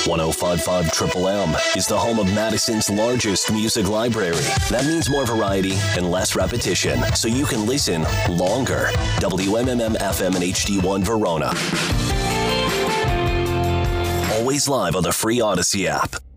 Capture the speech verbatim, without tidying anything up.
one oh five point five Triple M is the home of Madison's largest music library. That means more variety and less repetition, so you can listen longer. W M M M F M and H D one Verona. Always live on the free Odyssey app.